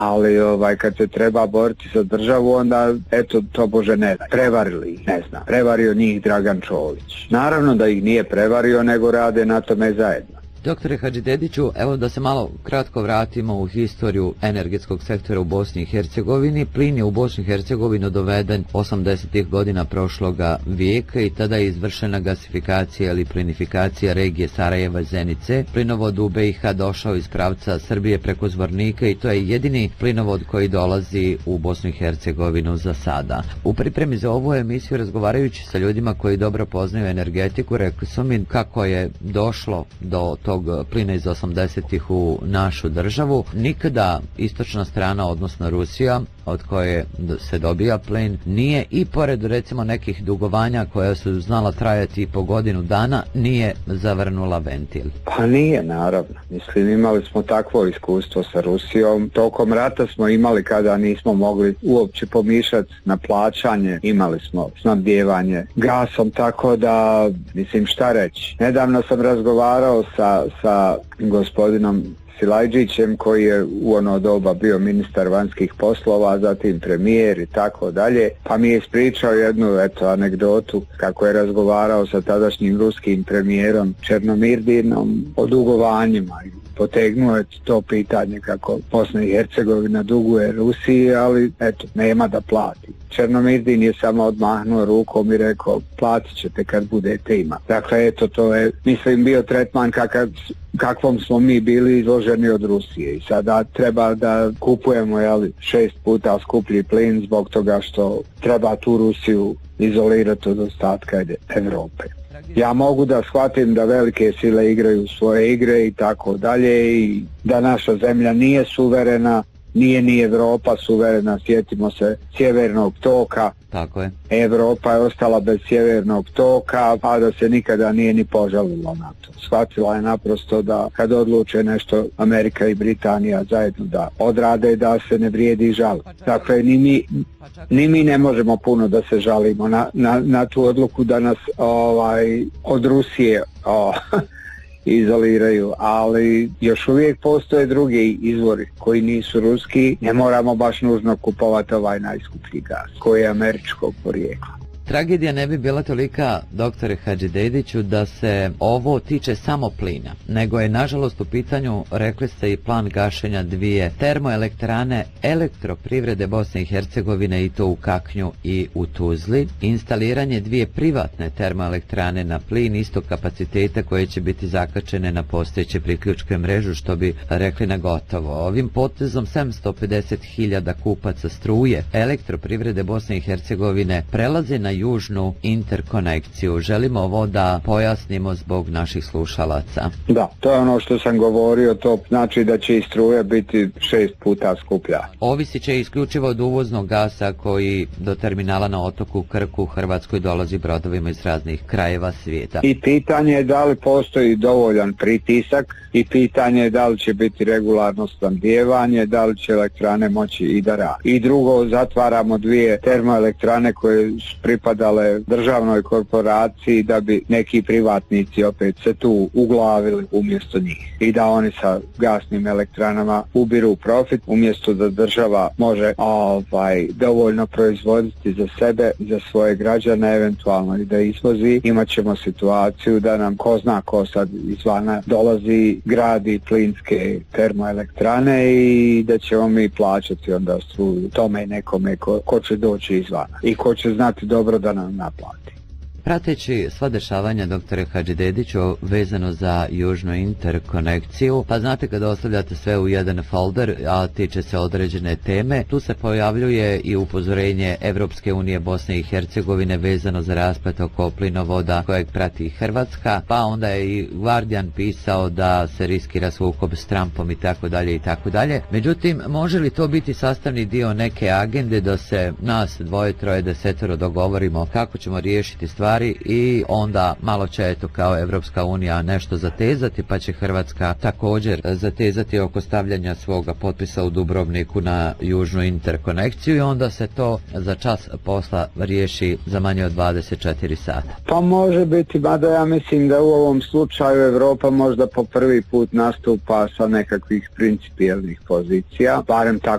ali kad se treba boriti za državu, onda eto to Bože ne zna. Prevarili ih, ne znam. Prevario njih Dragan Čović. Naravno da ih nije prevario, nego rade na tome zajedno. Doktore Hadžidediću, evo da se malo kratko vratimo u historiju energetskog sektora u Bosni i Hercegovini. Plin je u Bosni i Hercegovinu doveden 80. godina prošloga vijeka i tada je izvršena gasifikacija ili plinifikacija regije Sarajeva i Zenice. Plinovod u BiH došao iz pravca Srbije preko Zvornika i to je jedini plinovod koji dolazi u Bosnu i Hercegovinu za sada. U pripremi za ovu emisiju, razgovarajući sa ljudima koji dobro poznaju energetiku, rekli su mi kako je došlo do tog plina iz 80-ih u našu državu. Nikada istočna strana, odnosno Rusija, od koje se dobija plin, nije, i pored recimo nekih dugovanja koja su znala trajati po godinu dana, nije zavrnula ventil. Pa nije, naravno. Mislim, imali smo takvo iskustvo sa Rusijom. Tokom rata smo imali kada nismo mogli uopće pomišljati na plaćanje. Imali smo snabdijevanje gasom, tako da, mislim, šta reći. Nedavno sam razgovarao sa gospodinom Silajđićem, koji je u ono doba bio ministar vanjskih poslova, zatim premijer i tako dalje, pa mi je ispričao jednu anegdotu kako je razgovarao sa tadašnjim ruskim premijerom Černomyrdinom o dugovanjima. Potegnuo je to pitanje kako Bosna i Hercegovina duguje Rusiji, ali nema da plati. Černomyrdin je samo odmahnuo rukom i rekao, platit ćete kad budete imati. Dakle, to je, mislim, bio tretman kakvom smo mi bili izloženi od Rusije. I sada treba da kupujemo 6 puta skuplji plin zbog toga što treba tu Rusiju izolirati od ostatka Evrope. Ja mogu da shvatim da velike sile igraju svoje igre i tako dalje, i da naša zemlja nije suverena, nije ni Evropa suverena. Sjetimo se Sjevernog toka. Tako je. Evropa je ostala bez Sjevernog toka, a da se nikada nije ni požalila na to. Shvatila je naprosto da kad odluče nešto Amerika i Britanija zajedno da odrade, da se ne vrijedi žaliti. Dakle, ni mi ne možemo puno da se žalimo na tu odluku da nas od Rusije izoliraju, ali još uvijek postoje drugi izvori koji nisu ruski. Ne moramo baš nužno kupovati ovaj najskuplji gas koji je američkog porijekla. Tragedija ne bi bila tolika, doktore Hadžidediću, da se ovo tiče samo plina, nego je nažalost u pitanju, rekli ste, i plan gašenja 2 termoelektrane Elektroprivrede Bosne i Hercegovine, i to u Kaknju i u Tuzli, instaliranje 2 privatne termoelektrane na plin istog kapaciteta koje će biti zakačene na postojeće priključke mrežu, što bi rekli na gotovo. Ovim potezom 750.000 kupaca struje Elektroprivrede Bosne i Hercegovine prelazi na južnu interkonekciju. Želimo ovo da pojasnimo zbog naših slušalaca. Da, to je ono što sam govorio, to znači da će i struja biti 6 puta skuplja. Ovisi će isključivo od uvoznog gasa koji do terminala na otoku Krku u Hrvatskoj dolazi brodovima iz raznih krajeva svijeta. I pitanje je da li postoji dovoljan pritisak, i pitanje je da li će biti regularno snabdijevanje, da li će elektrane moći i da radi. I drugo, zatvaramo 2 termoelektrane koje su pripadale državnoj korporaciji da bi neki privatnici opet se tu uglavili umjesto njih i da oni sa gasnim elektranama ubiru profit umjesto da država može dovoljno proizvoditi za sebe, za svoje građane, eventualno i da izvozi. Imaćemo situaciju da nam ko zna ko sad izvana dolazi, gradi plinske termoelektrane i da ćemo mi plaćati onda struju tome nekome ko će doći izvana i ko će znati dobro da nam naplati. Prateći sva dešavanja, doktore Hadžidediću, vezano za južnu interkonekciju, pa znate kada ostavljate sve u jedan folder, a tiče se određene teme, tu se pojavljuje i upozorenje Evropske unije Bosne i Hercegovine vezano za rasplet oko plinovoda kojeg prati Hrvatska, pa onda je i Guardian pisao da se riskira sukob s Trumpom i tako dalje i tako dalje. Međutim, može li to biti sastavni dio neke agende da se nas 2, 3, 10 dogovorimo kako ćemo riješiti stvari i onda malo će kao Evropska unija nešto zatezati, pa će Hrvatska također zatezati oko stavljanja svoga potpisa u Dubrovniku na južnu interkonekciju i onda se to za čas posla riješi za manje od 24 sata. Pa može biti, mada ja mislim da u ovom slučaju Evropa možda po prvi put nastupa sa nekakvih principijelnih pozicija, barem